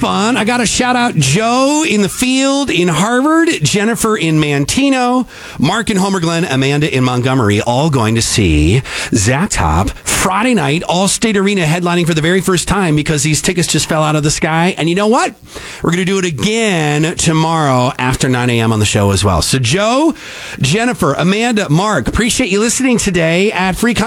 fun. I got to shout out Joe in the field in Harvard, Jennifer in Mantino, Mark in Homer Glen, Amanda in Montgomery, all going to see Zach Top Friday night, Allstate Arena, headlining for the very first time because these tickets just fell out of the sky. And you know what? We're going to do it again tomorrow after 9 a.m. on the show as well. So Joe, Jennifer, Amanda, Mark, appreciate you listening today at Free